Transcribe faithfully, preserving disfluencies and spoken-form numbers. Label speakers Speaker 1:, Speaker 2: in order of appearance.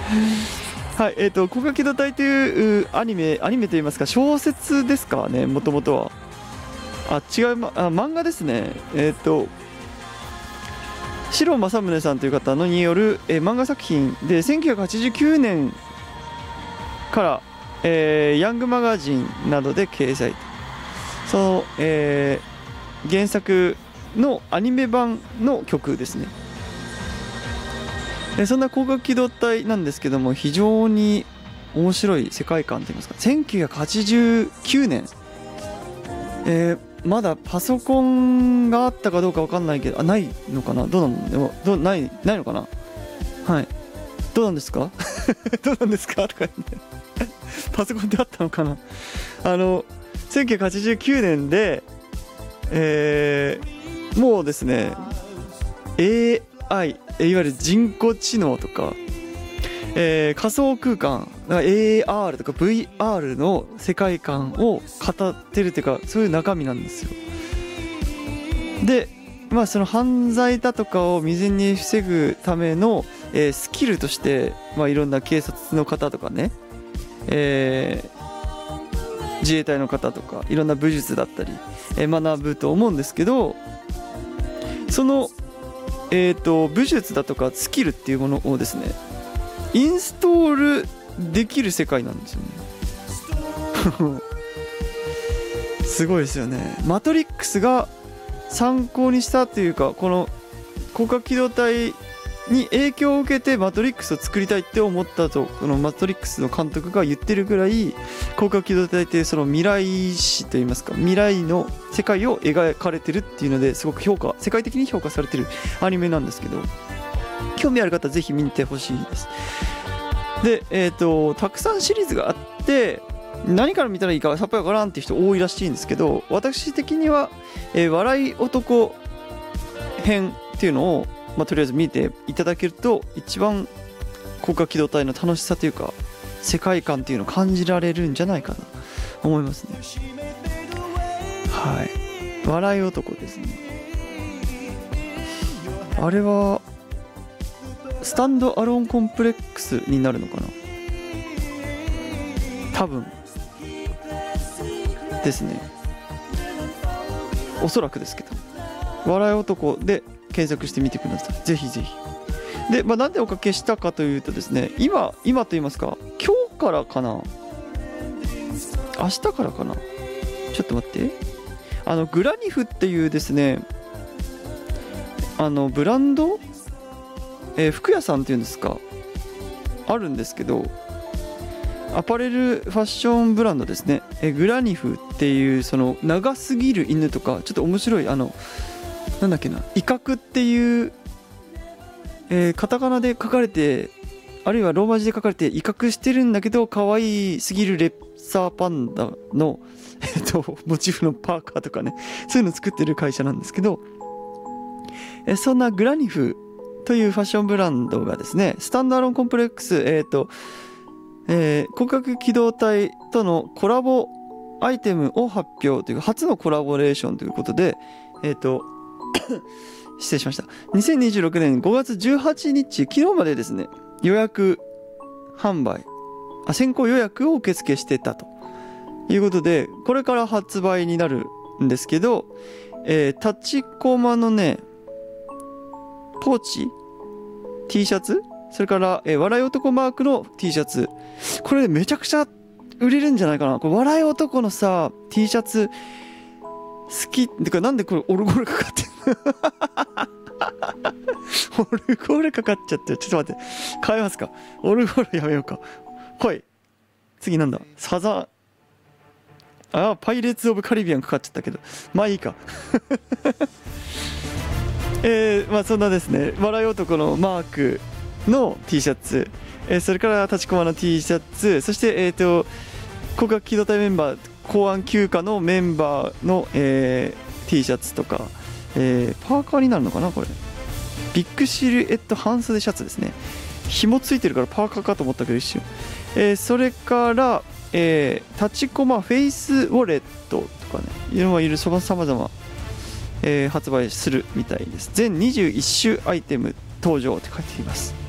Speaker 1: はい、えっ、と、広角機動隊というアニメ、アニメといいますか、小説ですかね、もともとは。あ、違う、ま、あ、漫画ですね。えっ、と、白正宗さんという方のによる、えー漫画作品で、せんきゅうひゃくはちじゅうきゅうねんから、えーヤングマガジンなどで掲載。その、えー原作のアニメ版の曲ですね。でそんな広角機動隊なんですけども、非常に面白い世界観といいますか、せんきゅうひゃくはちじゅうきゅうねん、えーまだパソコンがあったかどうか分かんないけど、あ、ないのかな、どうなんでもどうないないのかな、はい、どうなんですかどうなんですかとか言ってパソコンってあったのかな。あのせんきゅうひゃくはちじゅうきゅうねんで、えーもうですね エーアイ、いわゆる人工知能とか、えー仮想空間、だから エーアール とか ブイアール の世界観を語ってるというか、そういう中身なんですよ。で、まあその犯罪だとかを未然に防ぐための、えースキルとして、まあ、いろんな警察の方とかね、えー自衛隊の方とかいろんな武術だったり、えー学ぶと思うんですけど、その、えーと武術だとかスキルっていうものをですね、インストールできる世界なんですよねすごいですよね。マトリックスが参考にしたというか、この広角機動隊に影響を受けてマトリックスを作りたいって思ったと、このマトリックスの監督が言ってるぐらい、広角機動隊ってその未来史といいますか、未来の世界を描かれてるっていうのですごく評価、世界的に評価されてるアニメなんですけど、興味ある方はぜひ見てほしいです。で、えーとたくさんシリーズがあって、何から見たらいいかさっぱりわからんっていう人多いらしいんですけど、私的には、えー笑い男編っていうのを、まあ、とりあえず見ていただけると、一番広角機動隊の楽しさというか世界観っていうのを感じられるんじゃないかなと思いますね。はい、笑い男ですね。あれはスタンドアローンコンプレックスになるのかな、多分ですね、おそらくですけど、笑い男で検索してみてください、ぜひぜひ。で、まあ、なんでおかけしたかというとですね、今今と言いますか、今日からかな、明日からかな、ちょっと待って、あのグラニフっていうですね、あのブランド、えー服屋さんっていうんですか、あるんですけど、アパレルファッションブランドですね、えグラニフっていう、その長すぎる犬とか、ちょっと面白い、あのなんだっけな、威嚇っていう、えーカタカナで書かれて、あるいはローマ字で書かれて威嚇してるんだけど可愛すぎるレッサーパンダの、えっと、モチーフのパーカーとかね、そういうの作ってる会社なんですけど、えそんなグラニフというファッションブランドがですね、スタンドアローンコンプレックス、えっとえー、広角機動隊とのコラボアイテムを発表というか、初のコラボレーションということで、えっと失礼しました。にせんにじゅうろくねんごがつじゅうはちにち、昨日までですね、予約販売、あ、先行予約を受付してたということで、これから発売になるんですけど、えー、立ちコマのね、ポーチ T シャツ、それから、えー、笑い男マークの T シャツ、これめちゃくちゃ売れるんじゃないかな。これ笑い男のさ T シャツ好きってか、なんでこれオルゴールかかってんのオルゴールかかっちゃってる。ちょっと待って、変えますか、オルゴールやめようか。はい、次なんだ、サザあーパイレーツ・オブ・カリビアンかかっちゃったけど、まあいいかえー、まあそんなですね、笑い男のマークの T シャツ、えー、それから立ちコマの T シャツ、そしてえっ、ー、と広角機動隊メンバー、公安休暇のメンバーの、えー、T シャツとか、えー、パーカーになるのかな、これビッグシルエット半袖シャツですね。紐ついてるからパーカーかと思ったけど一瞬、えー、それから、えー、立ちコマフェイスウォレットとかね、いろいろさまざま、えー、発売するみたいです。全にじゅういっ種アイテム登場って書いています。